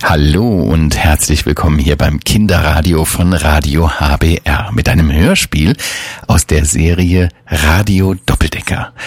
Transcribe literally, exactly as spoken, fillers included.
Hallo und herzlich willkommen hier beim Kinderradio von Radio H B R mit einem Hörspiel aus der Serie Radio Doppeldecker.